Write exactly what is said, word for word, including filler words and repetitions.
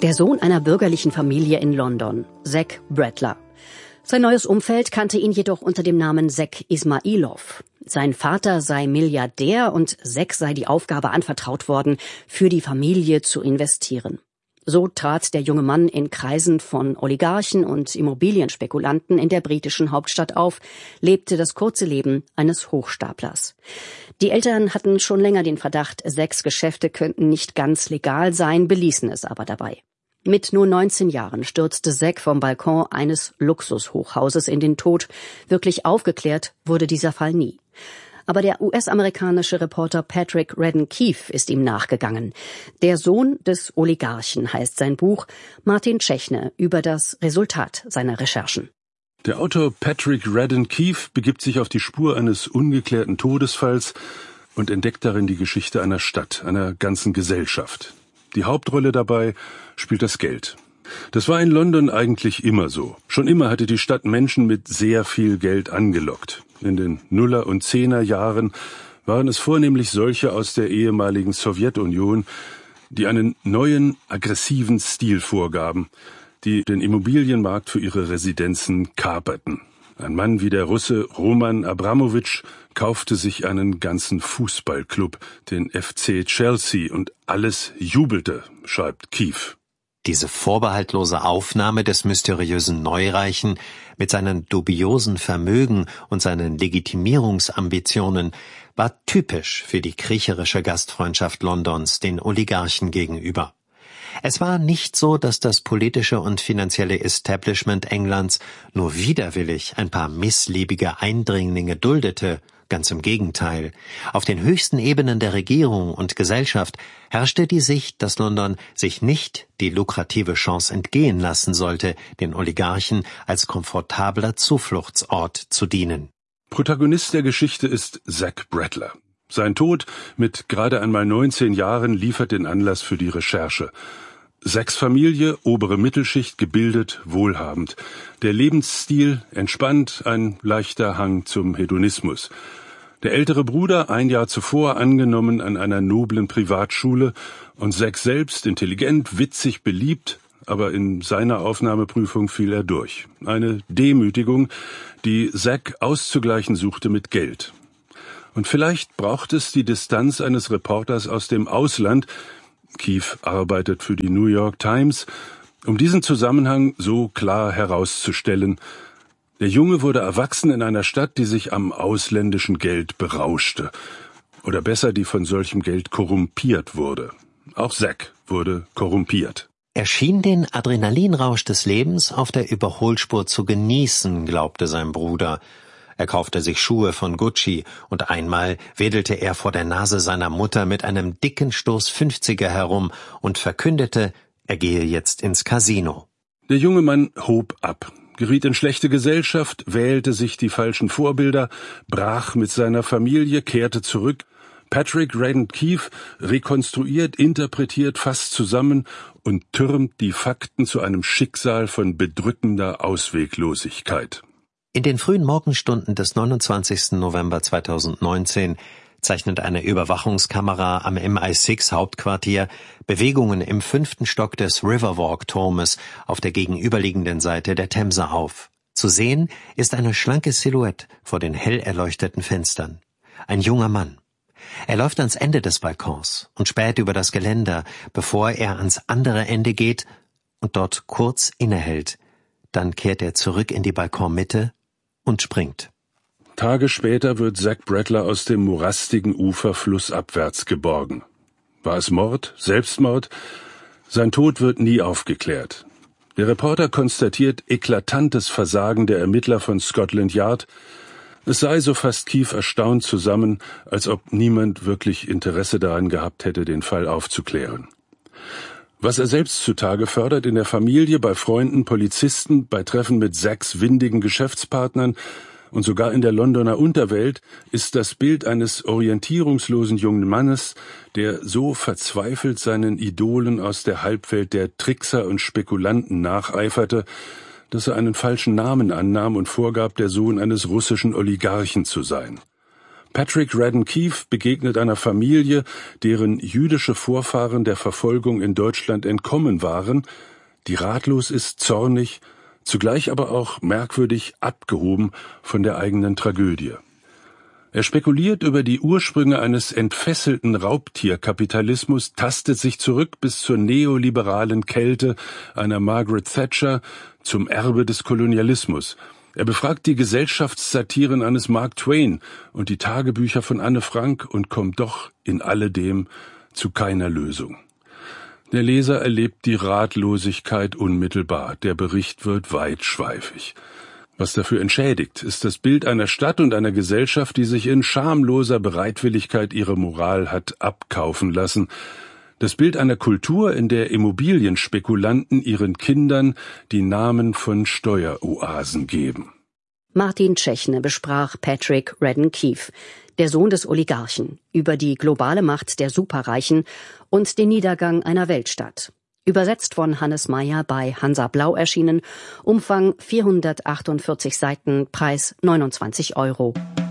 Der Sohn einer bürgerlichen Familie in London, Zack Bradler. Sein neues Umfeld kannte ihn jedoch unter dem Namen Zack Ismailov. Sein Vater sei Milliardär und Zack sei die Aufgabe anvertraut worden, für die Familie zu investieren. So trat der junge Mann in Kreisen von Oligarchen und Immobilienspekulanten in der britischen Hauptstadt auf, lebte das kurze Leben eines Hochstaplers. Die Eltern hatten schon länger den Verdacht, Zacks Geschäfte könnten nicht ganz legal sein, beließen es aber dabei. Mit nur neunzehn Jahren stürzte Zack vom Balkon eines Luxushochhauses in den Tod. Wirklich aufgeklärt wurde dieser Fall nie. Aber der U S-amerikanische Reporter Patrick Radden Keefe ist ihm nachgegangen. Der Sohn des Oligarchen heißt sein Buch, Martin Czechne über das Resultat seiner Recherchen. Der Autor Patrick Radden Keefe begibt sich auf die Spur eines ungeklärten Todesfalls und entdeckt darin die Geschichte einer Stadt, einer ganzen Gesellschaft. Die Hauptrolle dabei spielt das Geld. Das war in London eigentlich immer so. Schon immer hatte die Stadt Menschen mit sehr viel Geld angelockt. In den Nuller- und Zehnerjahren waren es vornehmlich solche aus der ehemaligen Sowjetunion, die einen neuen, aggressiven Stil vorgaben, die den Immobilienmarkt für ihre Residenzen kaperten. Ein Mann wie der Russe Roman Abramowitsch kaufte sich einen ganzen Fußballclub, den F C Chelsea, und alles jubelte, schreibt Keefe. Diese vorbehaltlose Aufnahme des mysteriösen Neureichen mit seinen dubiosen Vermögen und seinen Legitimierungsambitionen war typisch für die kriecherische Gastfreundschaft Londons den Oligarchen gegenüber. Es war nicht so, dass das politische und finanzielle Establishment Englands nur widerwillig ein paar missliebige Eindringlinge duldete. Ganz im Gegenteil. Auf den höchsten Ebenen der Regierung und Gesellschaft herrschte die Sicht, dass London sich nicht die lukrative Chance entgehen lassen sollte, den Oligarchen als komfortabler Zufluchtsort zu dienen. Protagonist der Geschichte ist Zack Bradler. Sein Tod mit gerade einmal neunzehn Jahren liefert den Anlass für die Recherche. Zacks Familie, obere Mittelschicht, gebildet, wohlhabend. Der Lebensstil entspannt, ein leichter Hang zum Hedonismus. Der ältere Bruder, ein Jahr zuvor angenommen an einer noblen Privatschule, und Zack selbst, intelligent, witzig, beliebt, aber in seiner Aufnahmeprüfung fiel er durch. Eine Demütigung, die Zack auszugleichen suchte mit Geld. Und vielleicht braucht es die Distanz eines Reporters aus dem Ausland, Keefe arbeitet für die New York Times, um diesen Zusammenhang so klar herauszustellen. Der Junge wurde erwachsen in einer Stadt, die sich am ausländischen Geld berauschte. Oder besser, die von solchem Geld korrumpiert wurde. Auch Zack wurde korrumpiert. Er schien den Adrenalinrausch des Lebens auf der Überholspur zu genießen, glaubte sein Bruder. Er kaufte sich Schuhe von Gucci und einmal wedelte er vor der Nase seiner Mutter mit einem dicken Stoß Fünfziger herum und verkündete, er gehe jetzt ins Casino. Der junge Mann hob ab, geriet in schlechte Gesellschaft, wählte sich die falschen Vorbilder, brach mit seiner Familie, kehrte zurück. Patrick Radden Keefe rekonstruiert, interpretiert, fasst zusammen und türmt die Fakten zu einem Schicksal von bedrückender Ausweglosigkeit. In den frühen Morgenstunden des neunundzwanzigsten November zweitausendneunzehn zeichnet eine Überwachungskamera am M I sechs Hauptquartier Bewegungen im fünften Stock des Riverwalk-Turmes auf der gegenüberliegenden Seite der Themse auf. Zu sehen ist eine schlanke Silhouette vor den hell erleuchteten Fenstern. Ein junger Mann. Er läuft ans Ende des Balkons und späht über das Geländer, bevor er ans andere Ende geht und dort kurz innehält. Dann kehrt er zurück in die Balkonmitte und springt. Tage später wird Zack Bradler aus dem morastigen Ufer flussabwärts geborgen. War es Mord? Selbstmord? Sein Tod wird nie aufgeklärt. Der Reporter konstatiert eklatantes Versagen der Ermittler von Scotland Yard. Es sei, so fasst Keefe erstaunt zusammen, als ob niemand wirklich Interesse daran gehabt hätte, den Fall aufzuklären. Was er selbst zutage fördert in der Familie, bei Freunden, Polizisten, bei Treffen mit Zacks windigen Geschäftspartnern und sogar in der Londoner Unterwelt, ist das Bild eines orientierungslosen jungen Mannes, der so verzweifelt seinen Idolen aus der Halbwelt der Trickser und Spekulanten nacheiferte, dass er einen falschen Namen annahm und vorgab, der Sohn eines russischen Oligarchen zu sein. Patrick Radden Keefe begegnet einer Familie, deren jüdische Vorfahren der Verfolgung in Deutschland entkommen waren, die ratlos ist, zornig, zugleich aber auch merkwürdig abgehoben von der eigenen Tragödie. Er spekuliert über die Ursprünge eines entfesselten Raubtierkapitalismus, tastet sich zurück bis zur neoliberalen Kälte einer Margaret Thatcher, zum Erbe des Kolonialismus. Er befragt die Gesellschaftssatiren eines Mark Twain und die Tagebücher von Anne Frank und kommt doch in alledem zu keiner Lösung. Der Leser erlebt die Ratlosigkeit unmittelbar, der Bericht wird weitschweifig. Was dafür entschädigt, ist das Bild einer Stadt und einer Gesellschaft, die sich in schamloser Bereitwilligkeit ihre Moral hat abkaufen lassen. Das Bild einer Kultur, in der Immobilienspekulanten ihren Kindern die Namen von Steueroasen geben. Martin Tschechne besprach Patrick Radden Keefe, der Sohn des Oligarchen, über die globale Macht der Superreichen und den Niedergang einer Weltstadt. Übersetzt von Hannes Meyer bei Hansa Blau erschienen, Umfang vierhundertachtundvierzig Seiten, Preis neunundzwanzig Euro.